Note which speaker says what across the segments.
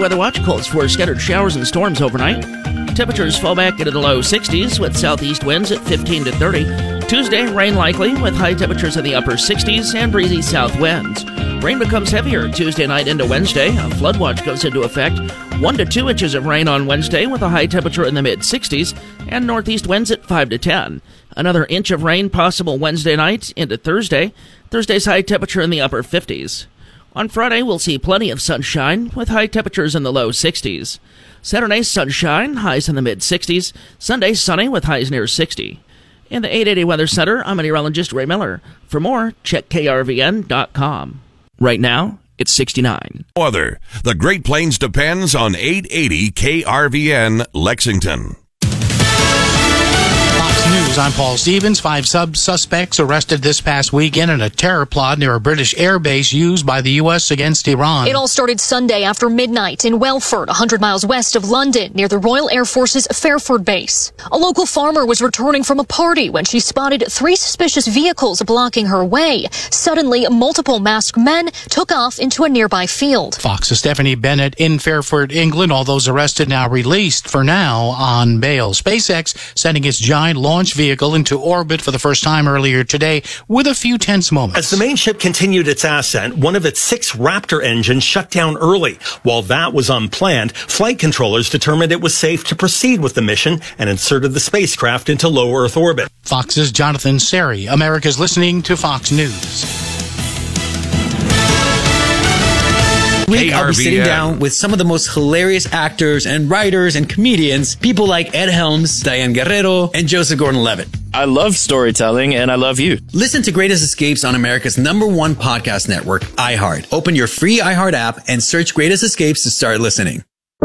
Speaker 1: Weather Watch calls for scattered showers and storms overnight. Temperatures fall back into the low 60s with southeast winds at 15 to 30. Tuesday, rain likely with high temperatures in the upper 60s and breezy south winds. Rain becomes heavier Tuesday night into Wednesday. A flood watch goes into effect. 1 to 2 inches of rain on Wednesday with a high temperature in the mid-60s and northeast winds at 5 to 10. Another inch of rain possible Wednesday night into Thursday. Thursday's high temperature in the upper 50s. On Friday, we'll see plenty of sunshine with high temperatures in the low 60s. Saturday, sunshine, highs in the mid-60s. Sunday, sunny with highs near 60. In the 880 Weather Center, I'm meteorologist Ray Miller. For more, check krvn.com. Right now, it's 69.
Speaker 2: Weather. The Great Plains depends on 880 KRVN Lexington.
Speaker 3: Fox News, I'm Paul Stevens. 5 suspects arrested this past weekend in a terror plot near a British air base used by the U.S. against Iran.
Speaker 4: It all started Sunday after midnight in Welford, 100 miles west of London, near the Royal Air Force's Fairford base. A local farmer was returning from a party when she spotted 3 suspicious vehicles blocking her way. Suddenly, multiple masked men took off into a nearby field.
Speaker 3: Fox's Stephanie Bennett in Fairford, England. All those arrested now released for now on bail. SpaceX sending its giant launch vehicle into orbit for the first time earlier today with a few tense moments.
Speaker 5: As the main ship continued its ascent, one of its 6 Raptor engines shut down early. While that was unplanned, flight controllers determined it was safe to proceed with the mission and inserted the spacecraft into low Earth orbit.
Speaker 3: Fox's Jonathan Seri. America's listening to Fox News.
Speaker 6: Week, I'll be sitting down with some of the most hilarious actors and writers and comedians, people like Ed Helms, Diane Guerrero, and Joseph Gordon-Levitt.
Speaker 7: I love storytelling, and I love you.
Speaker 6: Listen to Greatest Escapes on America's #1 podcast network, iHeart. Open your free iHeart app and search Greatest Escapes to start listening.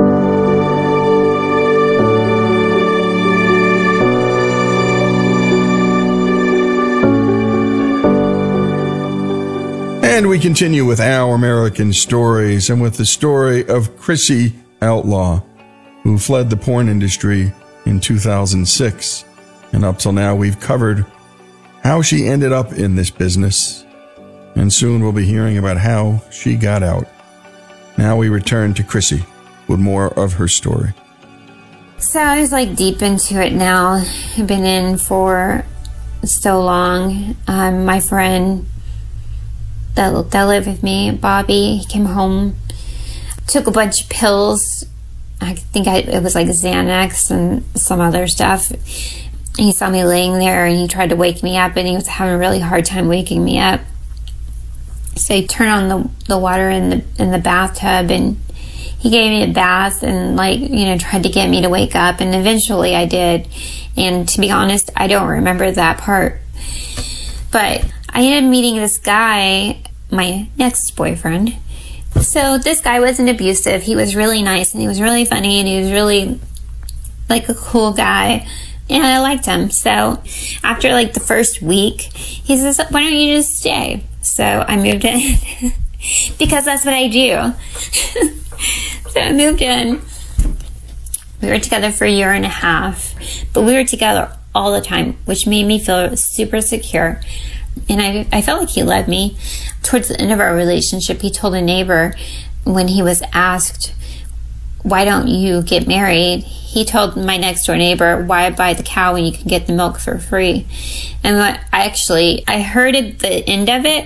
Speaker 8: And we continue with Our American Stories, and with the story of Chrissy Outlaw, who fled the porn industry in 2006. And up till now, we've covered how she ended up in this business. And soon we'll be hearing about how she got out. Now we return to Chrissy with more of her story.
Speaker 9: So I was deep into it now. I've been in for so long. My friend that lived with me, Bobby, he came home, took a bunch of pills. I think it was Xanax and some other stuff. He saw me laying there and he tried to wake me up, and he was having a really hard time waking me up. So he turned on the water in the bathtub, and he gave me a bath and tried to get me to wake up, and eventually I did. And to be honest, I don't remember that part. But I ended up meeting this guy, my next boyfriend. So this guy wasn't abusive. He was really nice, and he was really funny, and he was really a cool guy. And I liked him. So after the first week, he says, "Why don't you just stay?" So I moved in because that's what I do. So I moved in. We were together for 1.5 years, but we were together all the time, which made me feel super secure. And I felt like he loved me. Towards the end of our relationship, he told a neighbor when he was asked, "Why don't you get married?" He told my next door neighbor, "Why buy the cow when you can get the milk for free?" And I heard the end of it,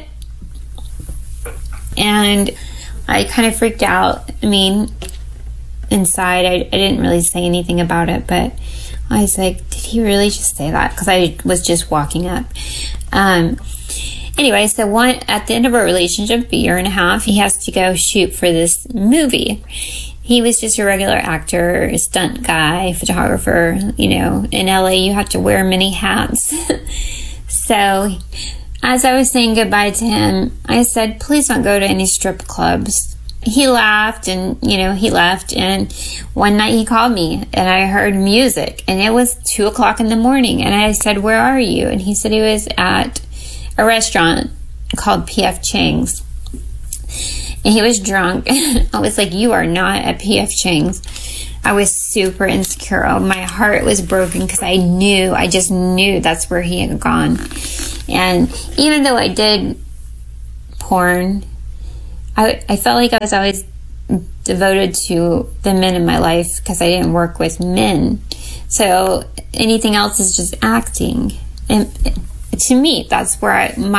Speaker 9: and I kind of freaked out. I mean, inside, I didn't really say anything about it, but I was like, did he really just say that? Because I was just walking up. Anyway, so at the end of our relationship, 1.5 years, he has to go shoot for this movie. He was just a regular actor, a stunt guy, photographer. In LA, you have to wear many hats. So as I was saying goodbye to him, I said, "Please don't go to any strip clubs." He laughed and, he left. And one night he called me and I heard music, and it was 2:00 in the morning. And I said, "Where are you?" And he said he was at a restaurant called P.F. Chang's. And he was drunk. I was like, "You are not at P.F. Chang's." I was super insecure. My heart was broken because I just knew that's where he had gone. And even though I did porn, I felt like I was always devoted to the men in my life because I didn't work with men. So anything else is just acting. And to me, that's where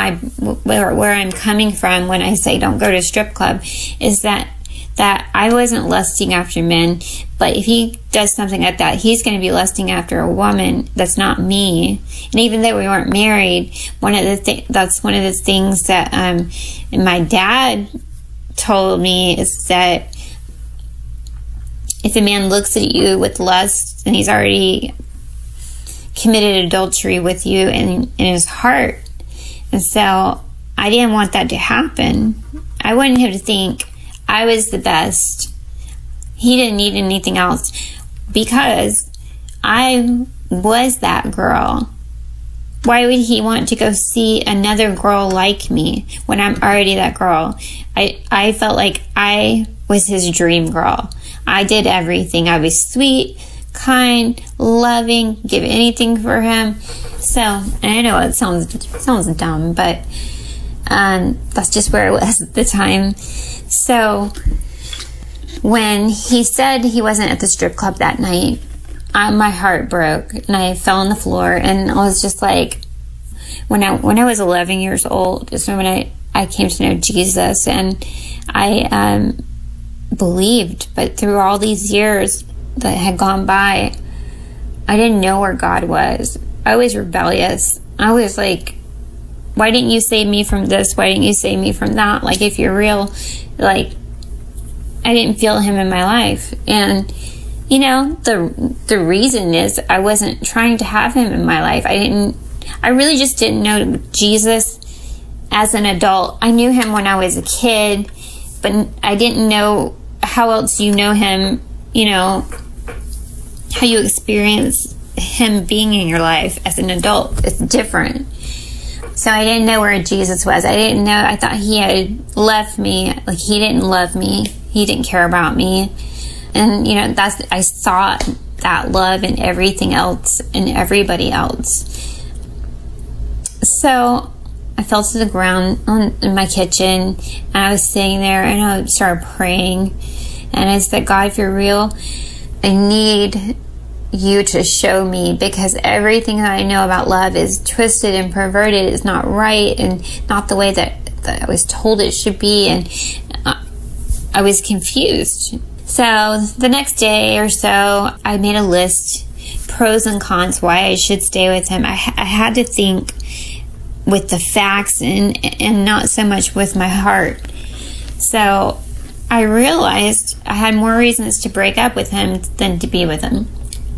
Speaker 9: I'm coming from when I say don't go to a strip club, is that I wasn't lusting after men, but if he does something like that, he's going to be lusting after a woman that's not me. And even though we weren't married, that's one of the things that my dad told me, is that if a man looks at you with lust and he's already committed adultery with you in his heart. And so I didn't want that to happen. I wanted him to think I was the best. He didn't need anything else because I was that girl. Why would he want to go see another girl like me when I'm already that girl? I felt like I was his dream girl. I did everything. I was sweet, kind, loving, give anything for him. So, and I know it sounds dumb, but that's just where I was at the time. So when he said he wasn't at the strip club that night, my heart broke and I fell on the floor, and I was just like, when I was 11 years old is when I came to know Jesus, and I believed, but through all these years that had gone by, I didn't know where God was. I was rebellious. I was like, why didn't you save me from this? Why didn't you save me from that? Like, if you're real, like, I didn't feel him in my life. And, you know, the reason is I wasn't trying to have him in my life. I really just didn't know Jesus as an adult. I knew him when I was a kid, but I didn't know how else you know him, you know, how you experience him being in your life as an adult. It's different. So I didn't know where Jesus was. I didn't know. I thought he had left me. Like, he didn't love me. He didn't care about me. And, you know, I sought that love in everything else and everybody else. So I fell to the ground in my kitchen, and I was sitting there, and I started praying. And I said, God, if you're real, I need you to show me, because everything that I know about love is twisted and perverted. It's not right and not the way that I was told it should be. And I was confused. So the next day or so, I made a list, pros and cons, why I should stay with him. I had to think with the facts and not so much with my heart. So I realized I had more reasons to break up with him than to be with him.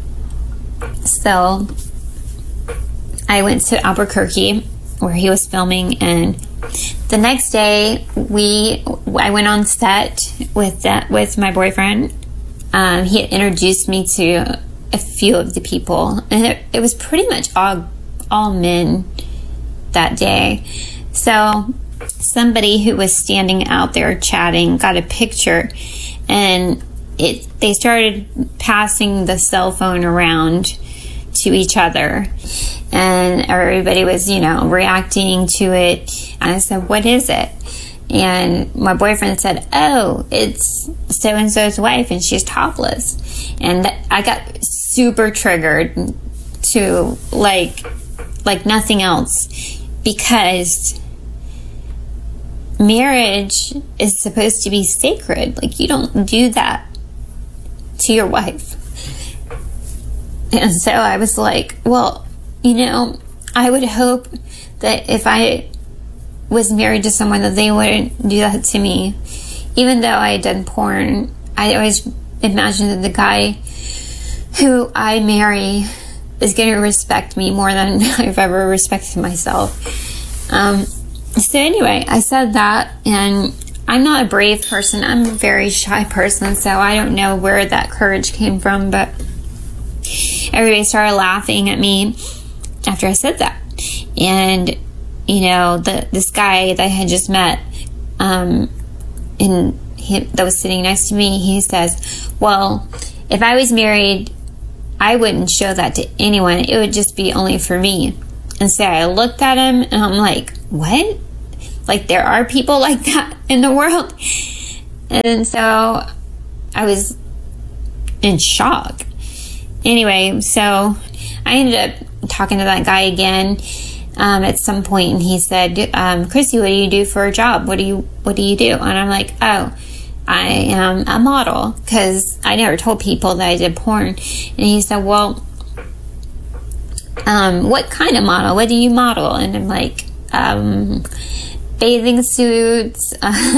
Speaker 9: So I went to Albuquerque where he was filming, and the next day I went on set with my boyfriend. He had introduced me to a few of the people, and it was pretty much all men that day. So somebody who was standing out there chatting got a picture, and they started passing the cell phone around to each other, and everybody was, you know, reacting to it. And I said, what is it? And my boyfriend said, oh, it's so-and-so's wife, and she's topless. And I got super triggered to like nothing else, because marriage is supposed to be sacred. Like, you don't do that to your wife. And so I was like, well, you know, I would hope that if I was married to someone, that they wouldn't do that to me. Even though I had done porn, I always imagined that the guy who I marry is going to respect me more than I've ever respected myself. So anyway, I said that, and I'm not a brave person. I'm a very shy person, so I don't know where that courage came from, but everybody started laughing at me after I said that. And, you know, this guy that I had just met, that was sitting next to me, he says, well, if I was married, I wouldn't show that to anyone. It would just be only for me. And so I looked at him, and I'm like, what? Like, there are people like that in the world? And so I was in shock. Anyway, so I ended up talking to that guy again at some point, and he said, Chrissy, what do you do for a job? What do you do? And I'm like, oh, I am a model, because I never told people that I did porn. And he said, well, what kind of model? What do you model? And I'm like, bathing suits,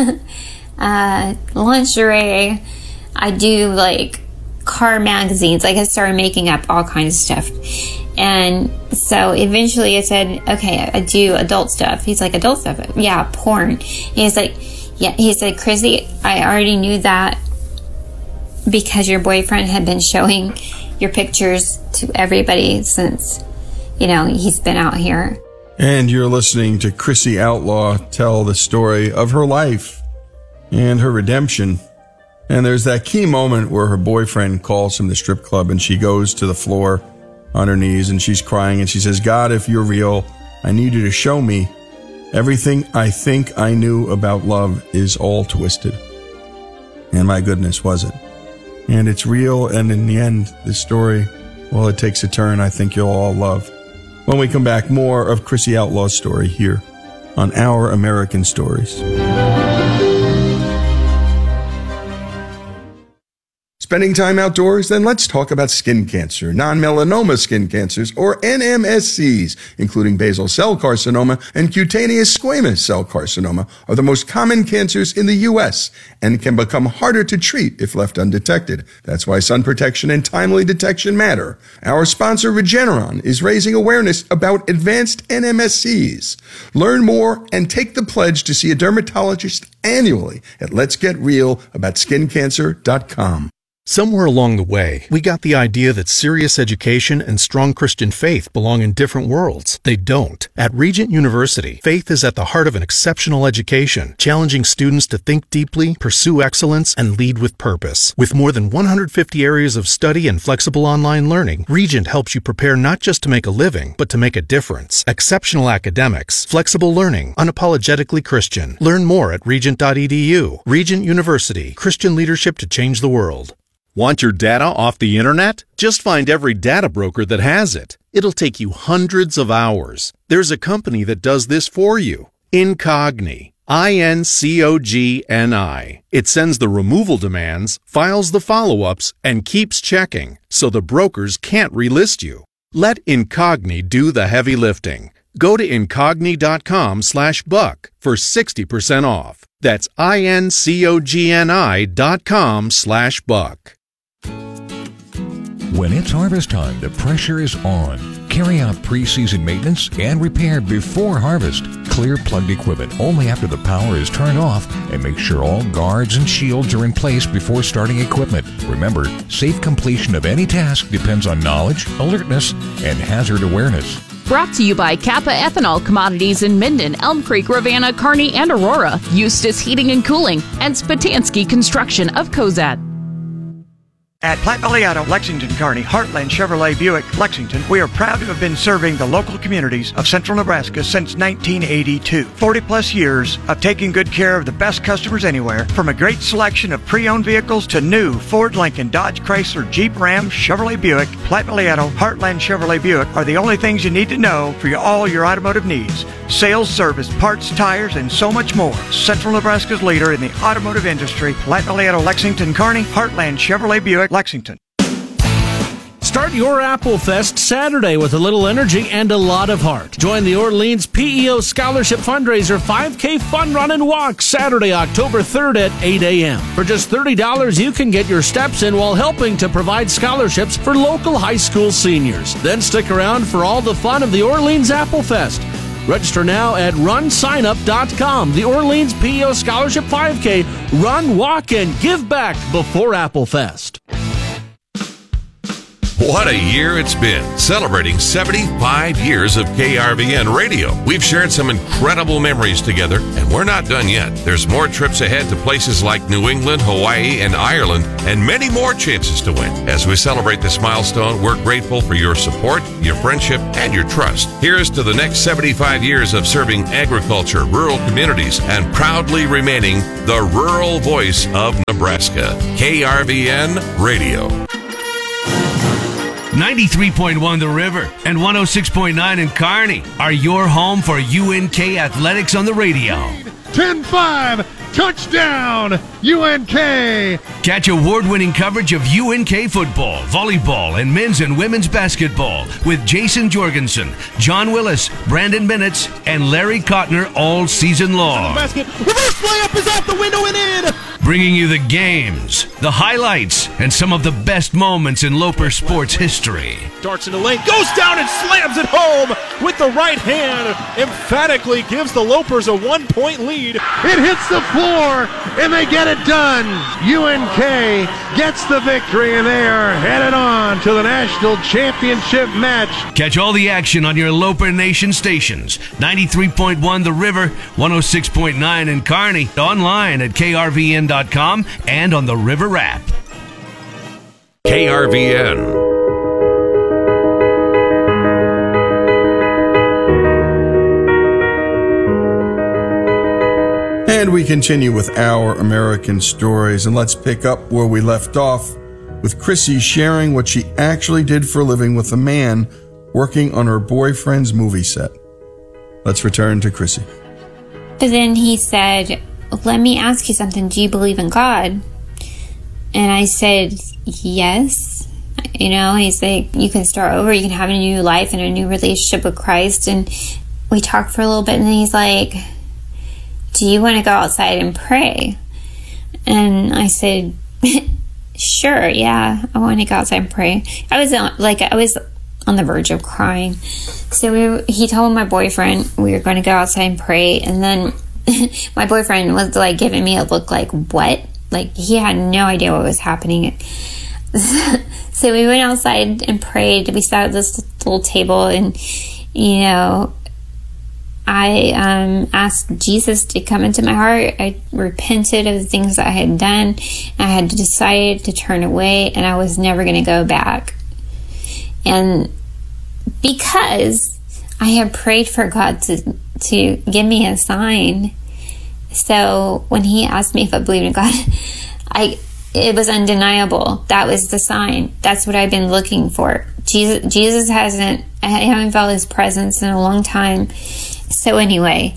Speaker 9: lingerie. I do like car magazines. Like, I started making up all kinds of stuff. And so eventually I said, okay, I do adult stuff. He's like, adult stuff? Yeah, porn. He's like, yeah. He said, Chrissy, I already knew that because your boyfriend had been showing your pictures to everybody since, he's been out here.
Speaker 8: And you're listening to Chrissy Outlaw tell the story of her life and her redemption. And there's that key moment where her boyfriend calls from the strip club, and she goes to the floor on her knees, and she's crying, and she says, God, if you're real, I need you to show me. Everything I think I knew about love is all twisted. And my goodness, was it? And it's real, and in the end, this story, well, it takes a turn I think you'll all love. When we come back, more of Chrissy Outlaw's story here on Our American Stories. Spending time outdoors? Then let's talk about skin cancer. Non-melanoma skin cancers, or NMSCs, including basal cell carcinoma and cutaneous squamous cell carcinoma, are the most common cancers in the U.S. and can become harder to treat if left undetected. That's why sun protection and timely detection matter. Our sponsor, Regeneron, is raising awareness about advanced NMSCs. Learn more and take the pledge to see a dermatologist annually at letsgetrealaboutSkinCancer.com.
Speaker 10: Somewhere along the way, we got the idea that serious education and strong Christian faith belong in different worlds. They don't. At Regent University, faith is at the heart of an exceptional education, challenging students to think deeply, pursue excellence, and lead with purpose. With more than 150 areas of study and flexible online learning, Regent helps you prepare not just to make a living, but to make a difference. Exceptional academics, flexible learning, unapologetically Christian. Learn more at regent.edu. Regent University, Christian leadership to change the world.
Speaker 11: Want your data off the internet? Just find every data broker that has it. It'll take you hundreds of hours. There's a company that does this for you. Incogni. INCOGNI. It sends the removal demands, files the follow-ups, and keeps checking, so the brokers can't relist you. Let Incogni do the heavy lifting. Go to incogni.com/buck for 60% off. That's INCOGNI.com/buck.
Speaker 12: When it's harvest time, the pressure is on. Carry out pre-season maintenance and repair before harvest. Clear plugged equipment only after the power is turned off, and make sure all guards and shields are in place before starting equipment. Remember, safe completion of any task depends on knowledge, alertness, and hazard awareness.
Speaker 13: Brought to you by Kappa Ethanol Commodities in Minden, Elm Creek, Ravenna, Kearney, and Aurora, Eustis Heating and Cooling, and Spatansky Construction of Cozad.
Speaker 14: At Platte Valley Auto, Lexington, Kearney, Heartland Chevrolet Buick, Lexington, we are proud to have been serving the local communities of central Nebraska since 1982. 40 plus years of taking good care of the best customers anywhere, from a great selection of pre-owned vehicles to new Ford, Lincoln, Dodge, Chrysler, Jeep, Ram, Chevrolet Buick. Platte Valley Auto, Heartland Chevrolet Buick are the only things you need to know for all your automotive needs. Sales, service, parts, tires, and so much more. Central Nebraska's leader in the automotive industry, Platte Valley Auto, Lexington, Kearney, Heartland Chevrolet Buick, Lexington.
Speaker 15: Start your Apple Fest Saturday with a little energy and a lot of heart. Join the Orleans PEO Scholarship Fundraiser 5K Fun Run and Walk Saturday, October 3rd at 8 a.m. For just $30, you can get your steps in while helping to provide scholarships for local high school seniors. Then stick around for all the fun of the Orleans Apple Fest. Register now at runsignup.com. The Orleans PEO Scholarship 5K. Run, walk, and give back before Apple Fest.
Speaker 2: What a year it's been, celebrating 75 years of KRVN radio. We've shared some incredible memories together, and we're not done yet. There's more trips ahead to places like New England, Hawaii, and Ireland, and many more chances to win. As we celebrate this milestone, we're grateful for your support, your friendship, and your trust. Here's to the next 75 years of serving agriculture, rural communities, and proudly remaining the rural voice of Nebraska. KRVN Radio.
Speaker 16: 93.1 The River and 106.9 in Kearney are your home for UNK Athletics on the radio.
Speaker 17: 10-5, touchdown, UNK!
Speaker 16: Catch award-winning coverage of UNK football, volleyball, and men's and women's basketball with Jason Jorgensen, John Willis, Brandon Bennett, and Larry Kottner all season long.
Speaker 17: Basket, reverse layup is out the window and in!
Speaker 16: Bringing you the games, the highlights, and some of the best moments in Loper sports history.
Speaker 17: Darts in the lane, goes down and slams it home with the right hand. Emphatically gives the Lopers a 1-point lead. It hits the floor, and they get it done. UNK gets the victory, and they are headed on to the national championship match.
Speaker 16: Catch all the action on your Loper Nation stations. 93.1 The River, 106.9 in Kearney, online at krvn.com and on the River app.
Speaker 2: KRVN.
Speaker 8: And we continue with Our American Stories, and let's pick up where we left off with Chrissy sharing what she actually did for a living with a man working on her boyfriend's movie set. Let's return to Chrissy.
Speaker 9: But then he said, let me ask you something. Do you believe in God? And I said, yes. You know, he's like, you can start over. You can have a new life and a new relationship with Christ. And we talked for a little bit, and then he's like, do you want to go outside and pray? And I said, sure, yeah, I want to go outside and pray. I was on the verge of crying. So he told my boyfriend we were going to go outside and pray. And then my boyfriend was like giving me a look like, what? Like he had no idea what was happening. So we went outside and prayed. We sat at this little table, and, you know, I asked Jesus to come into my heart. I repented of the things that I had done. I had decided to turn away, and I was never going to go back. And because I had prayed for God to give me a sign, so when he asked me if I believed in God, it was undeniable. That was the sign. That's what I've been looking for. Jesus I haven't felt his presence in a long time. So anyway,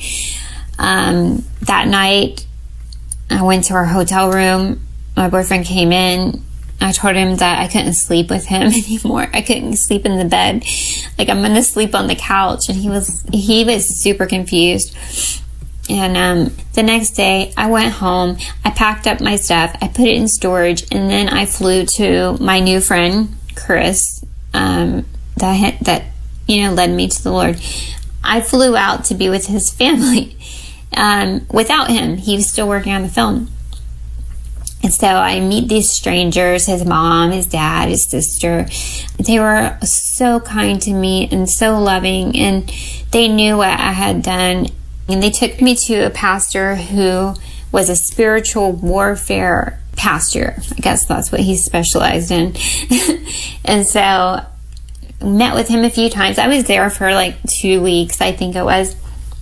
Speaker 9: that night I went to our hotel room. My boyfriend came in. I told him that I couldn't sleep with him anymore. I couldn't sleep in the bed. Like, I'm going to sleep on the couch. And he was super confused. And the next day I went home. I packed up my stuff. I put it in storage. And then I flew to my new friend, Chris, that led me to the Lord. I flew out to be with his family. Without him, he was still working on the film. And so I meet these strangers, his mom, his dad, his sister. They were so kind to me and so loving, and they knew what I had done. And they took me to a pastor who was a spiritual warfare pastor. I guess that's what he specialized in. And so met with him a few times. I was there for like 2 weeks, I think it was.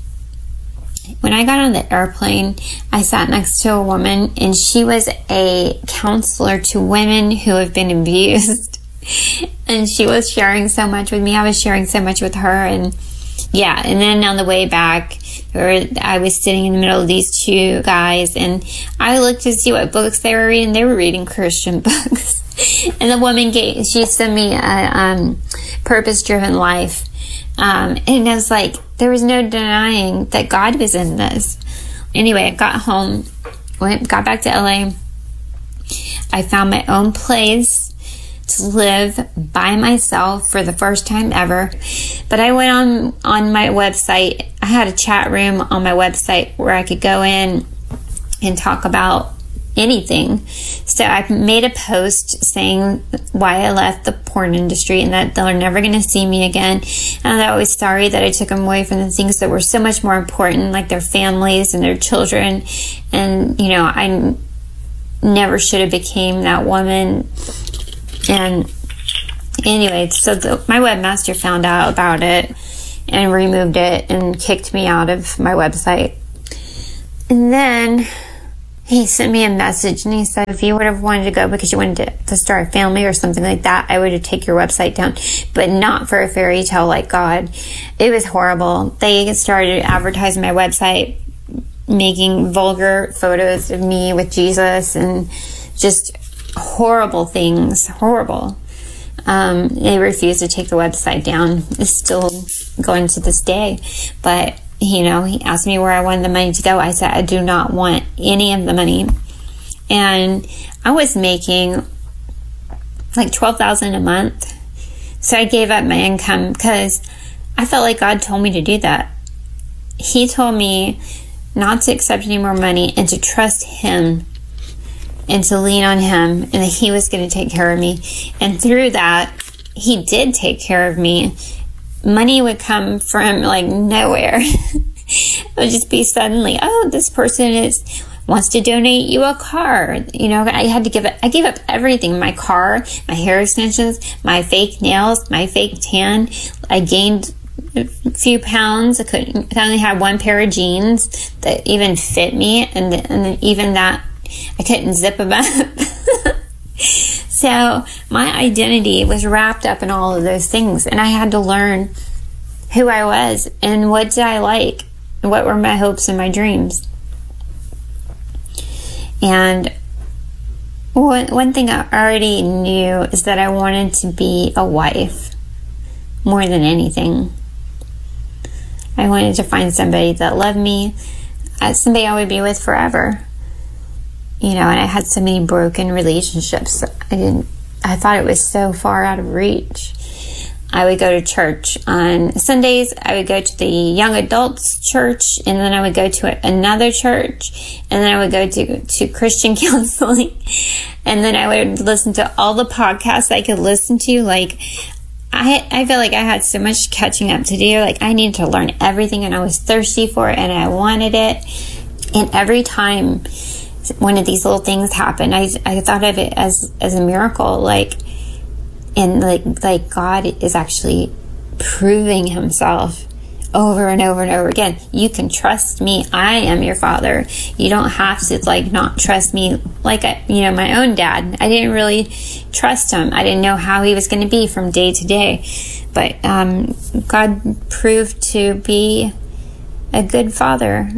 Speaker 9: When I got on the airplane, I sat next to a woman, and she was a counselor to women who have been abused. And she was sharing so much with me. I was sharing so much with her. And yeah, and then on the way back, I was sitting in the middle of these two guys, and I looked to see what books they were reading. They were reading Christian books. And the woman she sent me a Purpose-Driven Life. And I was like, there was no denying that God was in this. Anyway, I got home, got back to LA. I found my own place to live by myself for the first time ever. But I went on my website. I had a chat room on my website where I could go in and talk about anything. So I made a post saying why I left the porn industry and that they're never going to see me again. And I was sorry that I took them away from the things that were so much more important, like their families and their children. And, you know, I never should have became that woman. And anyway, so my webmaster found out about it and removed it and kicked me out of my website. And then he sent me a message and he said, if you would have wanted to go because you wanted to start a family or something like that, I would have taken your website down, but not for a fairy tale like God. It was horrible. They started advertising my website, making vulgar photos of me with Jesus and just horrible things. Horrible. They refused to take the website down. It's still going to this day. But, you know, he asked me where I wanted the money to go. I said, I do not want any of the money. And I was making like $12,000 a month. So I gave up my income because I felt like God told me to do that. He told me not to accept any more money and to trust Him and to lean on Him, and that He was going to take care of me. And through that, He did take care of me. Money would come from like nowhere. It would just be suddenly, oh, this person wants to donate you a car. You know, I gave up everything. My car, my hair extensions, my fake nails, my fake tan. I gained a few pounds. I only had one pair of jeans that even fit me, and even that I couldn't zip them up. So my identity was wrapped up in all of those things, and I had to learn who I was and what did I like and what were my hopes and my dreams. And one thing I already knew is that I wanted to be a wife more than anything. I wanted to find somebody that loved me, somebody I would be with forever. You know, and I had so many broken relationships. I thought it was so far out of reach. I would go to church on Sundays. I would go to the young adults church, and then I would go to another church, and then I would go to Christian counseling, and then I would listen to all the podcasts I could listen to. Like, I felt like I had so much catching up to do. Like, I needed to learn everything, and I was thirsty for it, and I wanted it. And every time one of these little things happened, I thought of it as a miracle, like God is actually proving Himself over and over and over again. You can trust me. I am your father. You don't have to not trust me like my own dad. I didn't really trust him. I didn't know how he was going to be from day to day, but God proved to be a good father.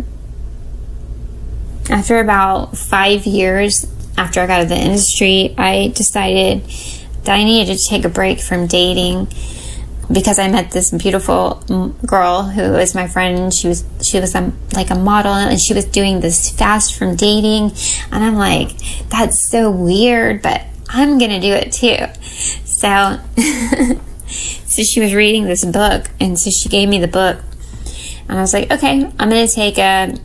Speaker 9: After about 5 years after I got out of the industry, I decided that I needed to take a break from dating because I met this beautiful girl who was my friend. She was like a model, and she was doing this fast from dating, and I'm like, that's so weird, but I'm gonna do it too. So she was reading this book, and so she gave me the book, and I was like, okay, I'm gonna take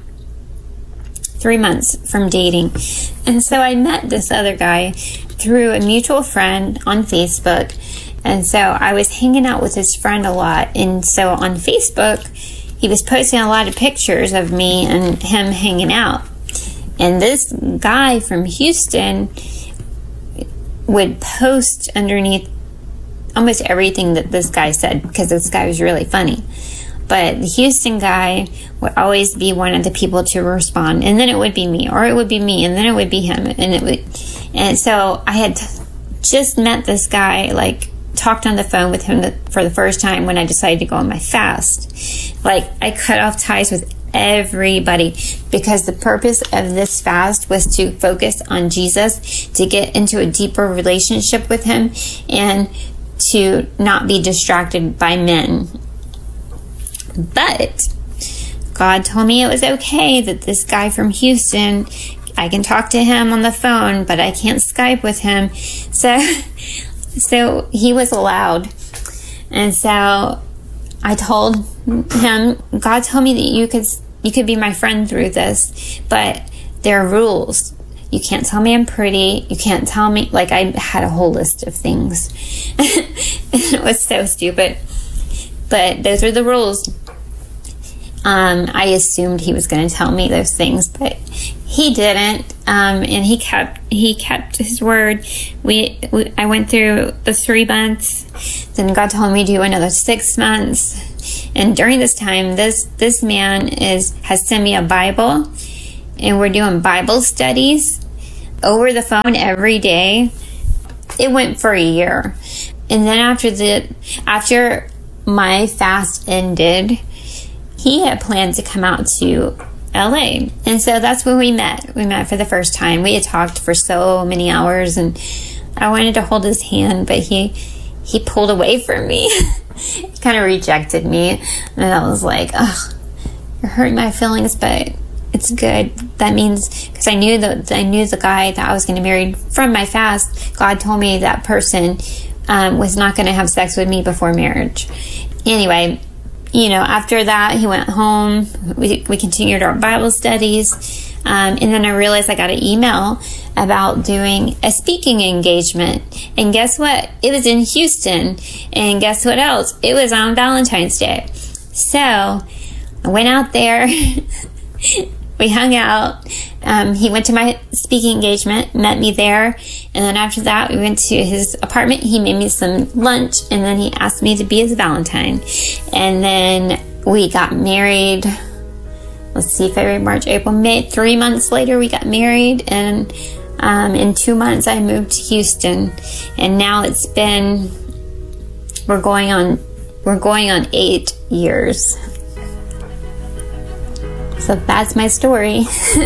Speaker 9: 3 months from dating. And so I met this other guy through a mutual friend on Facebook. And so I was hanging out with his friend a lot. And so on Facebook, he was posting a lot of pictures of me and him hanging out. And this guy from Houston would post underneath almost everything that this guy said, because this guy was really funny. But the Houston guy would always be one of the people to respond, and then it would be me, or it would be me, and then it would be him, and so I had just met this guy, like talked on the phone with him for the first time when I decided to go on my fast. Like, I cut off ties with everybody because the purpose of this fast was to focus on Jesus, to get into a deeper relationship with Him, and to not be distracted by men. But God told me it was okay that this guy from Houston, I can talk to him on the phone, but I can't Skype with him. So he was allowed. And so I told him, God told me that you could be my friend through this, but there are rules. You can't tell me I'm pretty. You can't tell me, like, I had a whole list of things. It was so stupid. But those are the rules. I assumed he was going to tell me those things, but he didn't. And he kept his word. I went through the 3 months. Then God told me to do another 6 months. And during this time, this man has sent me a Bible, and we're doing Bible studies over the phone every day. It went for a year. And then after my fast ended, he had planned to come out to LA. And so that's when we met. We met for the first time. We had talked for so many hours, and I wanted to hold his hand, but he pulled away from me. He kind of rejected me. And I was like, ugh, you're hurting my feelings, but it's good. That means, because I knew the guy that I was going to marry from my fast. God told me that person was not going to have sex with me before marriage. Anyway, after that, he went home. We continued our Bible studies. And then I realized I got an email about doing a speaking engagement. And guess what? It was in Houston. And guess what else? It was on Valentine's Day. So I went out there. We hung out. He went to my speaking engagement, met me there. And then after that, we went to his apartment. He made me some lunch, and then he asked me to be his Valentine. And then we got married. Let's see, February, March, April, May. 3 months later, we got married. And in 2 months, I moved to Houston. And now we're going on 8 years. So that's my story.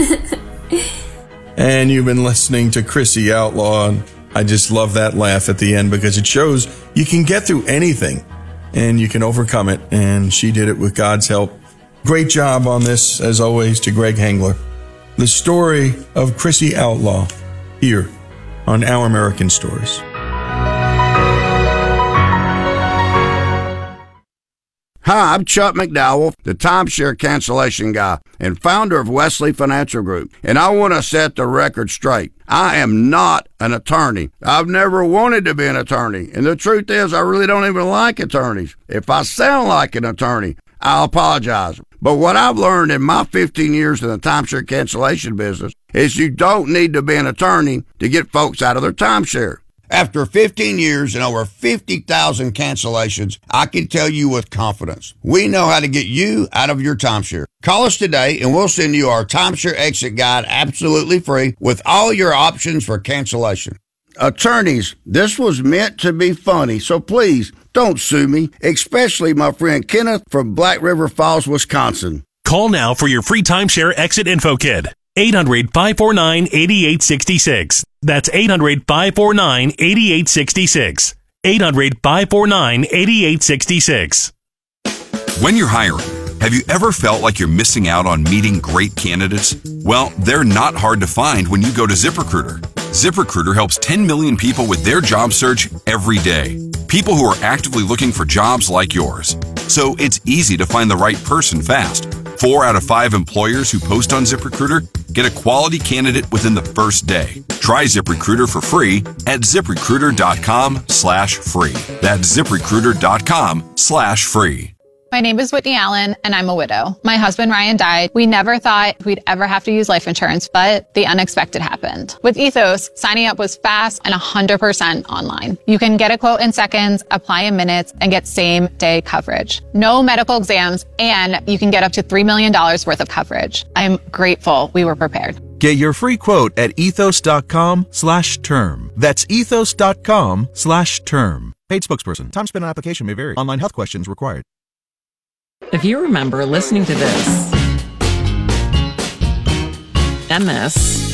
Speaker 8: And you've been listening to Chrissy Outlaw, and I just love that laugh at the end because it shows you can get through anything and you can overcome it, and she did it with God's help. Great job on this, as always, to Greg Hengler. The story of Chrissy Outlaw here on Our American Stories.
Speaker 18: Hi, I'm Chuck McDowell, the timeshare cancellation guy and founder of Wesley Financial Group, and I want to set the record straight. I am not an attorney. I've never wanted to be an attorney, and the truth is I really don't even like attorneys. If I sound like an attorney, I'll apologize. But what I've learned in my 15 years in the timeshare cancellation business is you don't need to be an attorney to get folks out of their timeshare. After 15 years and over 50,000 cancellations, I can tell you with confidence, we know how to get you out of your timeshare. Call us today and we'll send you our timeshare exit guide absolutely free with all your options for cancellation. Attorneys, this was meant to be funny, so please don't sue me, especially my friend Kenneth from Black River Falls, Wisconsin.
Speaker 19: Call now for your free timeshare exit info kit. 800-549-8866. That's 800-549-8866. 800-549-8866.
Speaker 20: When you're hiring, have you ever felt like you're missing out on meeting great candidates? Well, they're not hard to find when you go to ZipRecruiter. ZipRecruiter helps 10 million people with their job search every day. People who are actively looking for jobs like yours. So it's easy to find the right person fast. 4 out of 5 employers who post on ZipRecruiter get a quality candidate within the first day. Try ZipRecruiter for free at ZipRecruiter.com/free. That's ZipRecruiter.com/free.
Speaker 21: My name is Whitney Allen, and I'm a widow. My husband, Ryan, died. We never thought we'd ever have to use life insurance, but the unexpected happened. With Ethos, signing up was fast and 100% online. You can get a quote in seconds, apply in minutes, and get same-day coverage. No medical exams, and you can get up to $3 million worth of coverage. I'm grateful we were prepared.
Speaker 22: Get your free quote at ethos.com/term. That's ethos.com/term. Paid spokesperson. Time spent on application may vary. Online health questions required.
Speaker 23: If you remember listening to this, and this,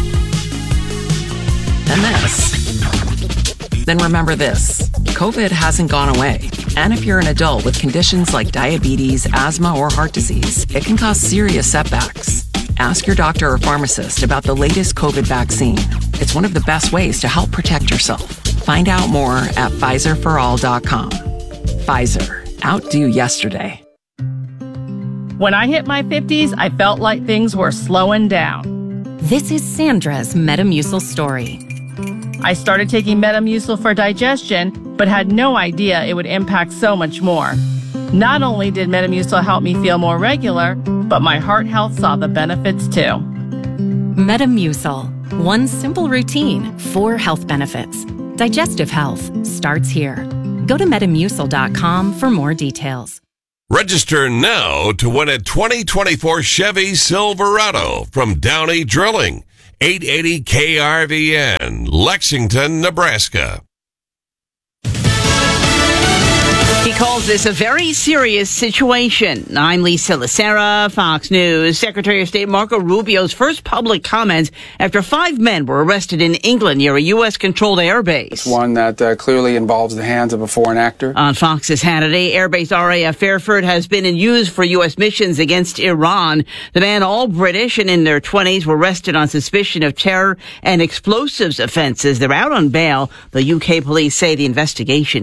Speaker 23: then remember this. COVID hasn't gone away. And if you're an adult with conditions like diabetes, asthma, or heart disease, it can cause serious setbacks. Ask your doctor or pharmacist about the latest COVID vaccine. It's one of the best ways to help protect yourself. Find out more at PfizerForAll.com. Pfizer. Outdo yesterday.
Speaker 24: When I hit my 50s, I felt like things were slowing down.
Speaker 1: This is Sandra's Metamucil story.
Speaker 4: I started taking Metamucil for digestion, but had no idea it would impact so much more. Not only did Metamucil help me feel more regular, but my heart health saw the benefits too.
Speaker 1: Metamucil. One simple routine, 4 health benefits. Digestive health starts here. Go to Metamucil.com for more details.
Speaker 2: Register now to win a 2024 Chevy Silverado from Downey Drilling. 880 KRVN, Lexington, Nebraska.
Speaker 5: He calls this a very serious situation. I'm Lisa Lacera, Fox News. Secretary of State Marco Rubio's first public comments after 5 men were arrested in England near a U.S.-controlled airbase.
Speaker 24: It's one that clearly involves the hands of a foreign actor.
Speaker 5: On Fox's Hannity, Airbase RAF Fairford has been in use for U.S. missions against Iran. The men, all British and in their 20s, were arrested on suspicion of terror and explosives offenses. They're out on bail. The UK police say the investigation